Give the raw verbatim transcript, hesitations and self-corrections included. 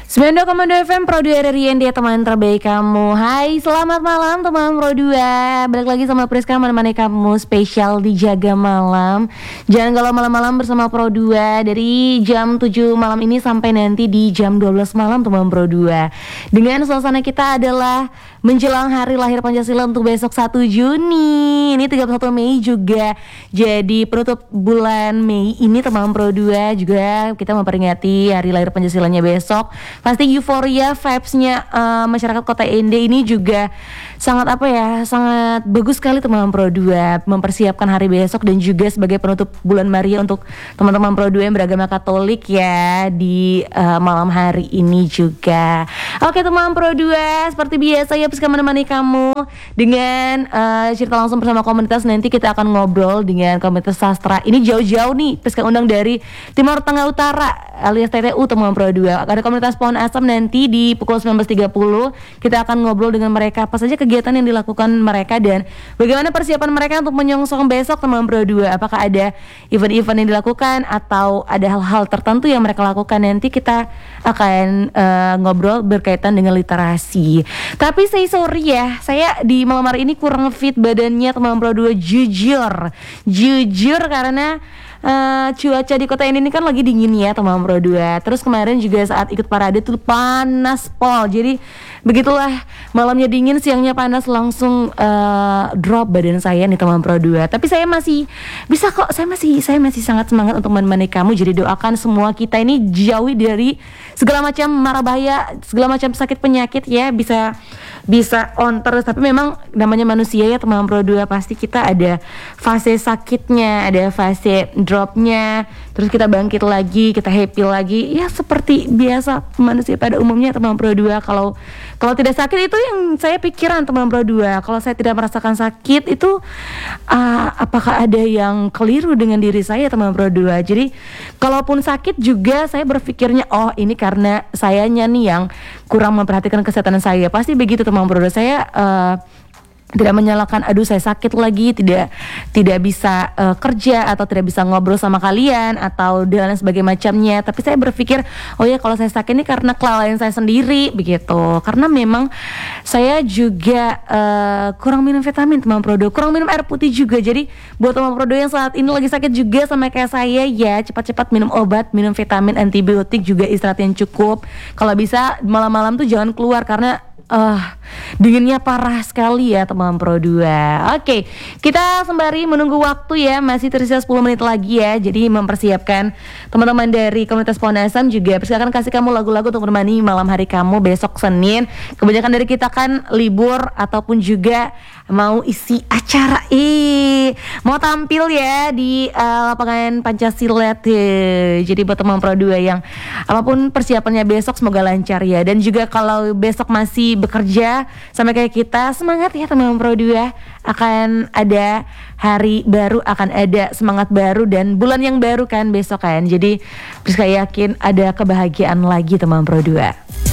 sembilan puluh dua koma dua F M Pro dua R R I N D, teman terbaik kamu. Hai, selamat malam teman Pro dua. Balik lagi sama Priska menemani kamu spesial di Jaga Malam. Jangan galau malam-malam bersama Pro dua dari jam tujuh malam ini sampai nanti di jam dua belas malam teman Pro dua. Dengan suasana kita adalah menjelang hari lahir Pancasila untuk besok satu Juni. Ini tiga puluh satu Mei juga jadi penutup bulan Mei ini teman Pro dua. Juga kita memperingati hari lahir Pancasilanya besok. Pasti euforia vibes-nya uh, masyarakat kota N D ini juga sangat apa ya, sangat bagus sekali teman Pro dua mempersiapkan hari besok dan juga sebagai penutup bulan Maria untuk teman-teman Pro dua yang beragama Katolik ya di uh, malam hari ini juga. Oke teman Pro dua, seperti biasa ya Priska menemani kamu dengan uh, cerita langsung bersama komunitas. Nanti kita akan ngobrol dengan komunitas sastra. Ini jauh-jauh nih Priska undang dari Timur Tengah Utara alias T T U teman Pro dua. Ada komunitas Pohon Asam nanti di pukul sembilan belas tiga puluh. Kita akan ngobrol dengan mereka apa saja kegiatan yang dilakukan mereka dan bagaimana persiapan mereka untuk menyongsong besok teman Pro dua. Apakah ada event-event yang dilakukan atau ada hal-hal tertentu yang mereka lakukan. Nanti kita akan uh, ngobrol berkaitan dengan literasi. Tapi saya sorry ya, saya di malam hari ini kurang fit badannya teman Pro dua, jujur. Jujur karena Uh, cuaca di kota ini kan lagi dingin ya teman Pro dua. Terus kemarin juga saat ikut parade tuh panas pol. Jadi begitulah, malamnya dingin, siangnya panas, langsung uh, drop badan saya nih teman Pro dua. Tapi saya masih bisa kok, saya masih saya masih sangat semangat untuk menemani kamu. Jadi doakan semua kita ini jauhi dari segala macam mara bahaya, segala macam sakit penyakit ya, bisa bisa on terus. Tapi memang namanya manusia ya teman Pro dua, pasti kita ada fase sakitnya, ada fase dropnya, terus kita bangkit lagi, kita happy lagi ya seperti biasa manusia pada umumnya teman Pro dua. Kalau kalau tidak sakit itu yang saya pikiran teman Pro dua. Kalau saya tidak merasakan sakit itu uh, apakah ada yang keliru dengan diri saya teman Pro dua. Jadi kalaupun sakit juga saya berpikirnya oh ini karena sayanya nih yang kurang memperhatikan kesehatan saya. Pasti begitu teman Pro dua. Saya uh, tidak menyalahkan aduh saya sakit lagi, tidak tidak bisa uh, kerja atau tidak bisa ngobrol sama kalian atau dan sebagainya macamnya. Tapi saya berpikir oh ya kalau saya sakit ini karena kelalaian saya sendiri begitu. Karena memang saya juga uh, kurang minum vitamin teman Pro dua, kurang minum air putih juga. Jadi buat teman Pro dua yang saat ini lagi sakit juga sama kayak saya ya, cepat-cepat minum obat, minum vitamin, antibiotik, juga istirahat yang cukup. Kalau bisa malam-malam tuh jangan keluar karena Uh, dinginnya parah sekali ya teman Pro dua. Oke, kita sembari menunggu waktu ya, masih tersisa sepuluh menit lagi ya. Jadi mempersiapkan teman-teman dari komunitas Pohon Asam juga akan kasih kamu lagu-lagu untuk menemani malam hari kamu besok Senin. Kebanyakan dari kita kan libur ataupun juga mau isi acara, eh mau tampil ya di uh, lapangan Pancasila tuh. Jadi buat teman Pro dua yang apapun persiapannya besok semoga lancar ya. Dan juga kalau besok masih bekerja sama kayak kita, semangat ya teman Pro dua. Akan ada hari baru, akan ada semangat baru dan bulan yang baru kan besok kan. Jadi Priska yakin ada kebahagiaan lagi teman Pro dua.